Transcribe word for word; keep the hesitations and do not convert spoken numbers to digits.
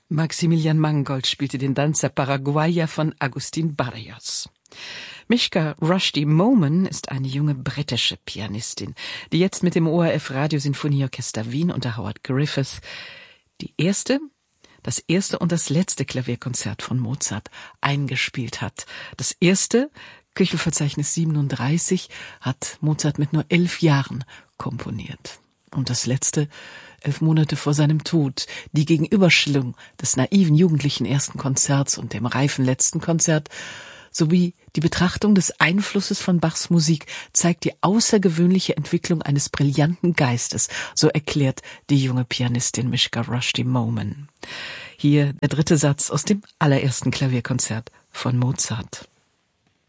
Maximilian Mangold spielte den Danza Paraguaya von Agustín Barrios. Mischka Rushdie Momen ist eine junge britische Pianistin, die jetzt mit dem O R F Radiosinfonieorchester Wien unter Howard Griffith die erste, das erste und das letzte Klavierkonzert von Mozart eingespielt hat. Das erste, Köchelverzeichnis siebenunddreißig, hat Mozart mit nur elf Jahren komponiert. Und das letzte, elf Monate vor seinem Tod. Die Gegenüberstellung des naiven jugendlichen ersten Konzerts und dem reifen letzten Konzert sowie die Betrachtung des Einflusses von Bachs Musik zeigt die außergewöhnliche Entwicklung eines brillanten Geistes, so erklärt die junge Pianistin Mischka Rushdie Momen. Hier der dritte Satz aus dem allerersten Klavierkonzert von Mozart.